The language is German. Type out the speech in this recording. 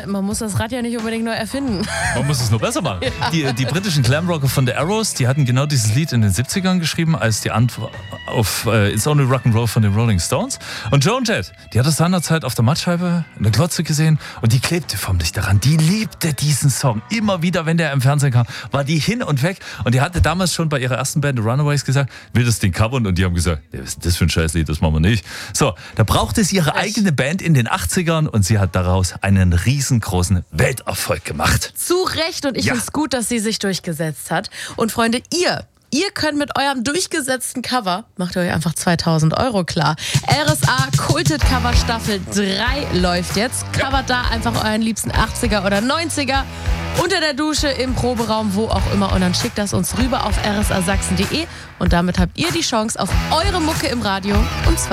man muss das Rad ja nicht unbedingt neu erfinden. Man muss es nur besser machen. Ja. Die britischen Glamrocker von The Arrows, die hatten genau dieses Lied in den 70ern geschrieben, als die Antwort auf It's Only Rock'n'Roll von den Rolling Stones. Und Joan Jett, die hat das seinerzeit auf der Mattscheibe in der Glotze gesehen und die klebte förmlich daran. Die liebte diesen Song. Immer wieder, wenn der im Fernsehen kam, war die hin und weg. Und die hatte damals schon bei ihrer ersten Band, The Runaways, gesagt, will das Ding covern? Und die haben gesagt, ja, was ist das für ein Scheißlied, das machen wir nicht. So, da brauchte sie ihre eigene Band in den 80ern und sie hat daraus einen riesengroßen Welterfolg gemacht. Zu Recht, und ich finde es gut, dass sie sich durchgesetzt hat. Und Freunde, ihr könnt mit eurem durchgesetzten Cover, macht ihr euch einfach 2.000 € klar. RSA Kultet Cover Staffel 3 läuft jetzt. Covert da einfach euren liebsten 80er oder 90er unter der Dusche, im Proberaum, wo auch immer. Und dann schickt das uns rüber auf rsasachsen.de und damit habt ihr die Chance auf eure Mucke im Radio. Und zwar